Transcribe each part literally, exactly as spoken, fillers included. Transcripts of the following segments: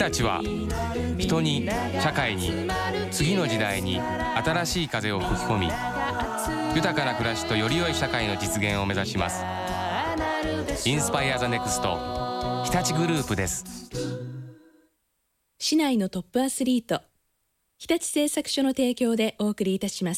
たちは人に社会に次の時代に新しい風を吹き込み、豊かな暮らしとより良い社会の実現を目指します。インスパイアザネクスト日立グループです。 市内のトップアスリート、日立製作所の提供でお送りいたします。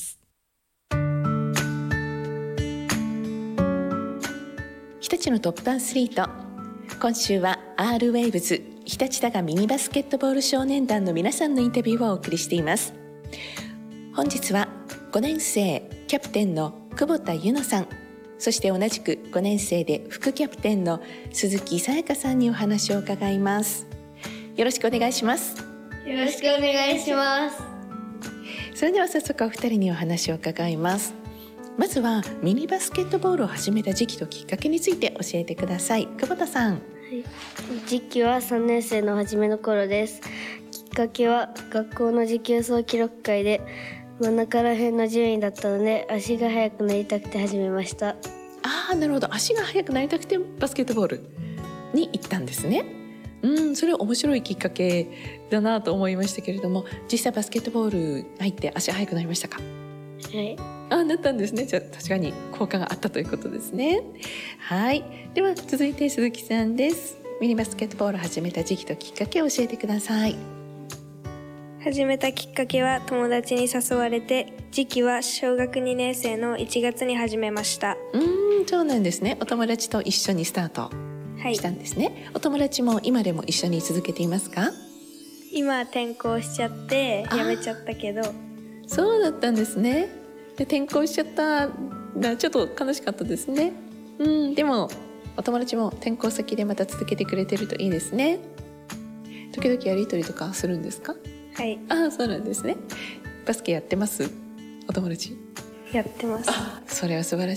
日立のトップアスリート、今週は R ウェイブズ日立多賀ミニバスケットボール少年団の皆さんのインタビューをお送りしています。本日はごねん生キャプテンの久保田優乃さん、そして同じくごねん生で副キャプテンの鈴木さやかさんにお話を伺います。よろしくお願いします。 よろしくお願いします。 それでは早速お二人にお話を伺います。まずはミニバスケットボールを始めた時期ときっかけについて教えてください。久保田さん。はい、 時期はさんねん生の初めの頃です。きっかけは学校の持久走記録会で真ん中ら辺の順位だったので、足が速くなりたくて始めました。 ああ、なるほど。足が速くなりたくてバスケットボールに行ったんですね。うん、それは面白いきっかけだなと思いましたけれども、実際バスケットボール入って足速くなりましたか？ はい。 あ、なったんですね。じゃあ確かに効果があったということですね。はい。では続いて鈴木さんです。ミニバスケットボールを始めた時期ときっかけを教えてください。 始めたきっかけは友達に誘われて、時期は小学にねん生のいちがつに始めました。 うーん、そうなんですね。お友達と一緒にスタートしたんですね。はい、お友達も今でも一緒に続けていますか？ 今転校しちゃってやめちゃったけど。 そうだったんですね。で転校しちゃったらちょっと悲しかったですね。うん、でもお友達も転校先でまた続けてくれてるといいですね。時々やりとりとかするんですか？ はい。 あ、そうなんですね。バスケやってます？お友達。 やってます。 あ、それは素晴らしい。